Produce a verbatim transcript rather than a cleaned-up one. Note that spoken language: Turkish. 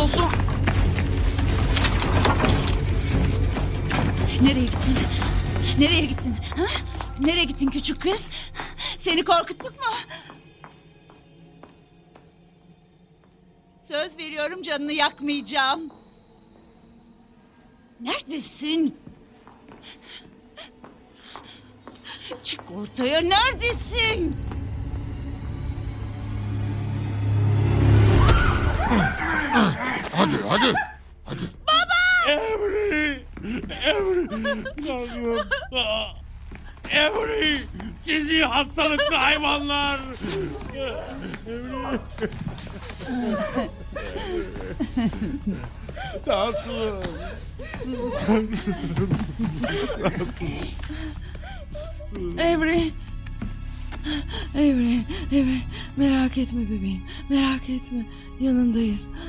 yapıyorsun? Nereye gittin? Nereye gittin? Ha? Nereye gittin küçük kız? Seni korkuttuk mu? Söz veriyorum canını yakmayacağım. Neredesin? Çık ortaya, neredesin? Hadi hadi. Hadi. Emri! Emri! Tanrım! Aa! Emri! Sizi hastalıklı hayvanlar! Emri! Tatlım! Emre. Emre, Emre merak etme bebeğim. Merak etme. Yanındayız.